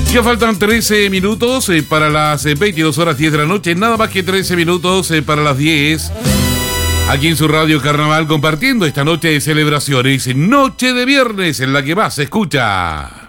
Ya faltan 13 minutos para las 22 horas 10 de la noche. Nada más que 13 minutos para las 10. Aquí en su Radio Carnaval compartiendo esta noche de celebraciones. Noche de viernes en la que más se escucha.